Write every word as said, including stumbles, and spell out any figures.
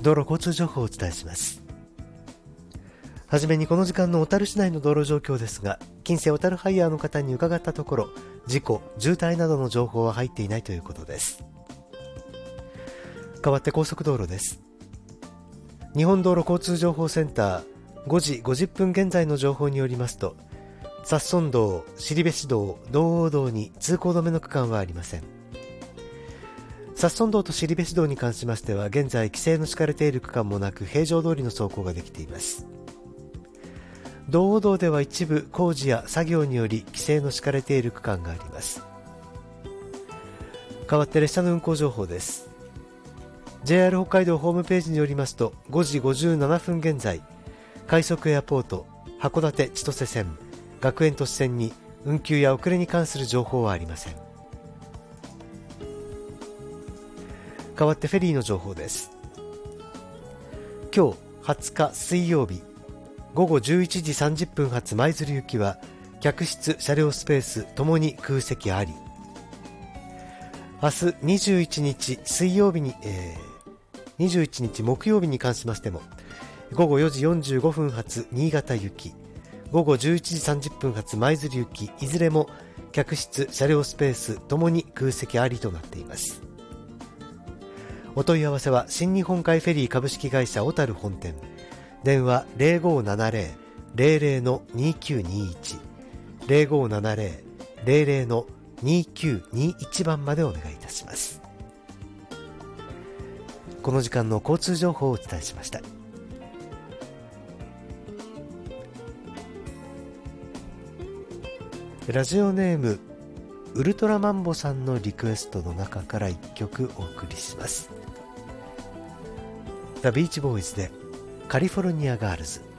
道路交通情報をお伝えします。はじめにこの時間の小樽市内の道路状況ですが、近世小樽ハイヤーの方に伺ったところ、事故、渋滞などの情報は入っていないということです。代わって高速道路です。日本道路交通情報センターごじごじゅっぷん現在の情報によりますと、札村道、後部道、道央道に通行止めの区間はありません。札村道と後部道に関しましては、現在規制の敷かれている区間もなく、平常通りの走行ができています。道央道では一部工事や作業により規制の敷かれている区間があります。代わって列車の運行情報です。 ジェイアール 北海道ホームページによりますと、ごじごじゅうななふん現在、快速エアポート函館千歳線、学園都市線に運休や遅れに関する情報はありません。代わってフェリーの情報です。今日はつか水曜日ごごじゅういちじさんじゅっぷん発舞鶴行きは、客室車両スペースともに空席あり。明日にじゅういちにち水曜日に、えー、にじゅういちにち木曜日に関しましても、ごごよじよんじゅうごふん発新潟行き、ごごじゅういちじさんじゅっぷん発舞鶴行き、いずれも客室車両スペースともに空席ありとなっています。お問い合わせは新日本海フェリー株式会社小樽本店、電話 ゼロごーななゼロ ゼロゼロ にきゅうにいち ゼロごーななゼロ ゼロゼロ にきゅうにいち番までお願いいたします。この時間の交通情報をお伝えしました。ラジオネームウルトラマンボさんのリクエストの中からいっきょくお送りします。ザ・ビーチボーイズでカリフォルニアガールズ。